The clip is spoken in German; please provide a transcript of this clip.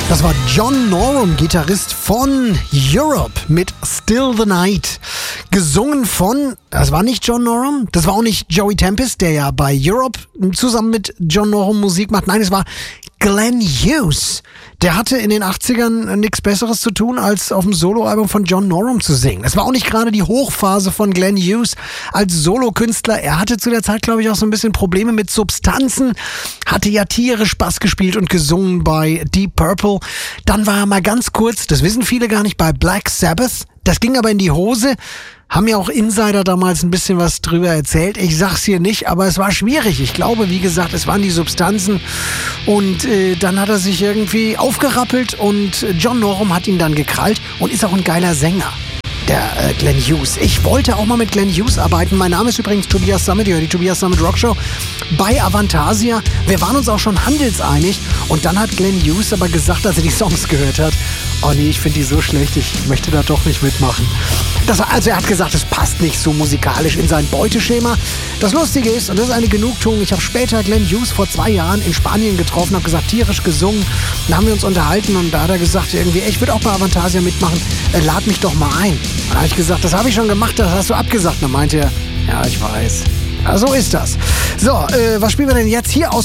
Das war John Norum, Gitarrist von Europe mit Still the Night. Gesungen von, das war nicht John Norum, das war auch nicht Joey Tempest, der ja bei Europe zusammen mit John Norum Musik macht. Nein, es war Glenn Hughes. Der hatte in den 80ern nichts Besseres zu tun, als auf dem Soloalbum von John Norum zu singen. Es war auch nicht gerade die Hochphase von Glenn Hughes als Solokünstler. Er hatte zu der Zeit, glaube ich, auch so ein bisschen Probleme mit Substanzen. Hatte ja tierisch Bass gespielt und gesungen bei Deep Purple. Dann war er mal ganz kurz, das wissen viele gar nicht, bei Black Sabbath. Das ging aber in die Hose. Haben ja auch Insider damals ein bisschen was drüber erzählt. Ich sag's hier nicht, aber es war schwierig. Ich glaube, wie gesagt, es waren die Substanzen. Und dann hat er sich irgendwie aufgerappelt und John Norum hat ihn dann gekrallt und ist auch ein geiler Sänger. Der Glenn Hughes. Ich wollte auch mal mit Glenn Hughes arbeiten. Mein Name ist übrigens Tobias Sammet, ihr hört die Tobias Sammet Rockshow bei Avantasia. Wir waren uns auch schon handelseinig und dann hat Glenn Hughes aber gesagt, als er die Songs gehört hat, oh nee, ich finde die so schlecht, ich möchte da doch nicht mitmachen. Also er hat gesagt, es passt nicht so musikalisch in sein Beuteschema. Das Lustige ist, und das ist eine Genugtuung, ich habe später Glenn Hughes vor 2 Jahren in Spanien getroffen, habe gesagt, tierisch gesungen. Dann haben wir uns unterhalten und da hat er gesagt, irgendwie, ich würde auch bei Avantasia mitmachen, lad mich doch mal ein. Dann habe ich gesagt, das habe ich schon gemacht, das hast du abgesagt. Dann meinte er, ja, ich weiß. Ja, so ist das. So, was spielen wir denn jetzt hier aus